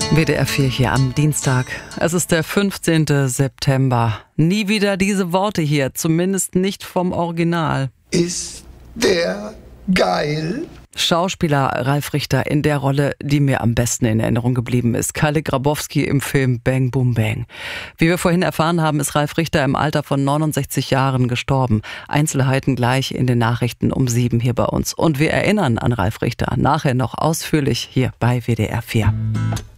WDR 4 hier am Dienstag. Es ist der 15. September. Nie wieder diese Worte hier, zumindest nicht vom Original. Ist der geil? Schauspieler Ralf Richter in der Rolle, die mir am besten in Erinnerung geblieben ist. Kalle Grabowski im Film Bang Boom Bang. Wie wir vorhin erfahren haben, ist Ralf Richter im Alter von 69 Jahren gestorben. Einzelheiten gleich in den Nachrichten um 7 hier bei uns. Und wir erinnern an Ralf Richter nachher noch ausführlich hier bei WDR 4.